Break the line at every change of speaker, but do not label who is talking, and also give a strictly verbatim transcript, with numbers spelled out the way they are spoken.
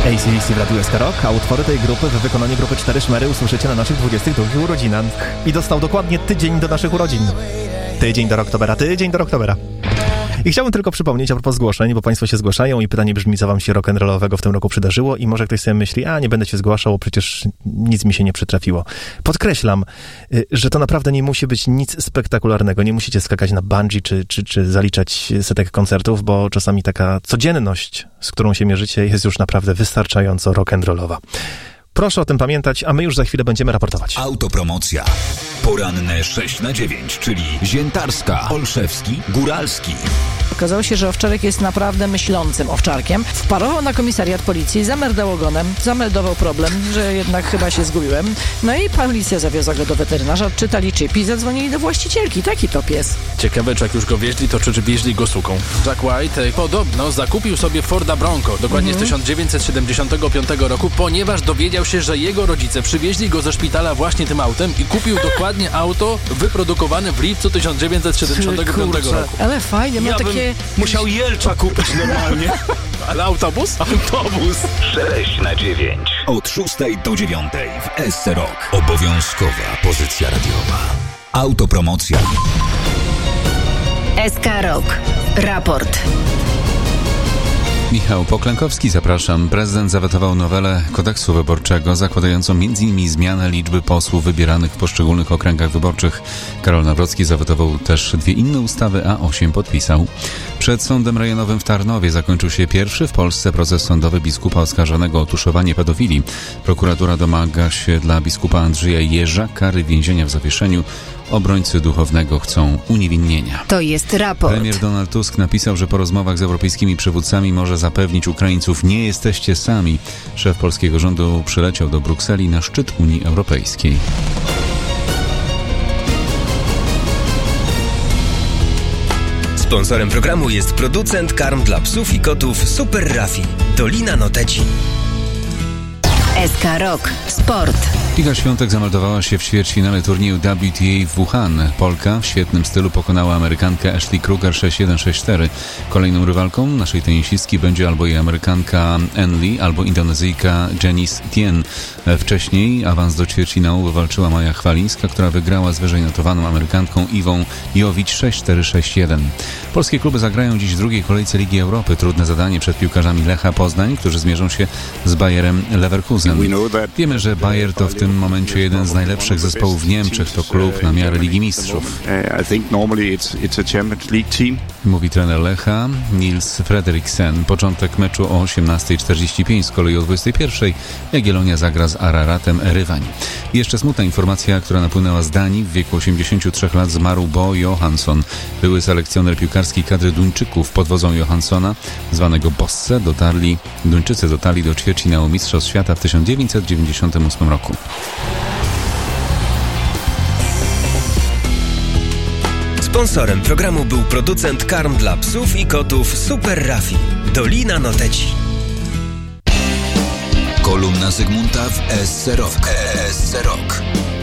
A C D C w Radiu S K Rock, a utwory tej grupy w wykonaniu grupy Cztery Szmery usłyszycie na naszych dwudziestych drugich urodzinach. I dostał dokładnie tydzień do naszych urodzin. Tydzień do Roktobera, tydzień do Roktobera. I chciałbym tylko przypomnieć a propos zgłoszeń, bo państwo się zgłaszają i pytanie brzmi, co wam się rock'n'rollowego w tym roku przydarzyło i może ktoś sobie myśli, a nie będę się zgłaszał, przecież nic mi się nie przytrafiło. Podkreślam, że to naprawdę nie musi być nic spektakularnego, nie musicie skakać na bungee czy, czy, czy zaliczać setek koncertów, bo czasami taka codzienność, z którą się mierzycie, jest już naprawdę wystarczająco rock'n'rollowa. Proszę o tym pamiętać, a my już za chwilę będziemy raportować.
Autopromocja. Poranne sześć na dziewięć, czyli Ziętarska, Olszewski, Góralski.
Okazało się, że owczarek jest naprawdę myślącym owczarkiem. Wparował na komisariat policji, zamerdał ogonem, zameldował problem, że jednak chyba się zgubiłem. No i policja zawiozła go do weterynarza, odczytali chip i zadzwonili do właścicielki. Taki to pies.
Ciekawe, czy jak już go wieźli, to czy wieźli go suką. Jack White podobno zakupił sobie Forda Bronco, dokładnie mm-hmm. z tysiąc dziewięćset siedemdziesiątego piątego roku, ponieważ dowiedział się, że jego rodzice przywieźli go ze szpitala właśnie tym autem i kupił dokładnie auto wyprodukowane w lipcu tysiąc dziewięćset siedemdziesiątego piątego roku.
Ale fajnie, ma
ja
takie...
Musiał Jelcza kupić normalnie.
Ale autobus?
Autobus.
sześć na dziewięć. Od szóstej do dziewiątej w S C Rock. Obowiązkowa pozycja radiowa. Autopromocja.
S K Rock. Raport.
Michał Poklękowski, zapraszam. Prezydent zawetował nowelę kodeksu wyborczego zakładającą m.in. zmianę liczby posłów wybieranych w poszczególnych okręgach wyborczych. Karol Nawrocki zawetował też dwie inne ustawy, a osiem podpisał. Przed Sądem Rejonowym w Tarnowie zakończył się pierwszy w Polsce proces sądowy biskupa oskarżonego o tuszowanie pedofilii. Prokuratura domaga się dla biskupa Andrzeja Jeża kary więzienia w zawieszeniu. Obrońcy duchownego chcą uniewinnienia.
To jest raport.
Premier Donald Tusk napisał, że po rozmowach z europejskimi przywódcami może zapewnić Ukraińców: nie jesteście sami. Szef polskiego rządu przyleciał do Brukseli na szczyt Unii Europejskiej.
Sponsorem programu jest producent karm dla psów i kotów Super Raffi. Dolina Noteci.
S K Rock. Sport.
Iga Świątek zameldowała się w ćwierćfinale turnieju W T A w Wuhan. Polka w świetnym stylu pokonała Amerykankę Ashley Kruger sześć jeden sześć cztery. Kolejną rywalką naszej tenisistki będzie albo jej Amerykanka En Lee, albo Indonezyjka Janice Tien. Wcześniej awans do ćwierćfinału wywalczyła Maja Chwalińska, która wygrała z wyżej notowaną Amerykanką Iwą Jowić sześć cztery sześć jeden. Polskie kluby zagrają dziś w drugiej kolejce Ligi Europy. Trudne zadanie przed piłkarzami Lecha Poznań, którzy zmierzą się z Bayerem Leverkusen. Wiemy, że Bayer to w tym momencie jeden z najlepszych zespołów w Niemczech. To klub na miarę Ligi Mistrzów. Mówi trener Lecha Nils Frederiksen. Początek meczu o osiemnasta czterdzieści pięć, z kolei o dwudziestej pierwszej Jagiellonia zagra z Araratem Rywań. I jeszcze smutna informacja, która napłynęła z Danii. W wieku osiemdziesięciu trzech lat zmarł Bo Johansson. Były selekcjoner piłkarskiej kadry Duńczyków. Pod wodzą Johanssona, zwanego Bosse, dotarli, Duńczycy dotarli do ćwierćfinału Mistrzostw Świata w tysiąc dziewięćset dziewięćdziesiątym ósmym roku.
Sponsorem programu był producent karm dla psów i kotów Super Raffi. Dolina Noteci.
Kolumna Zygmunta w S C Rock. S C Rock.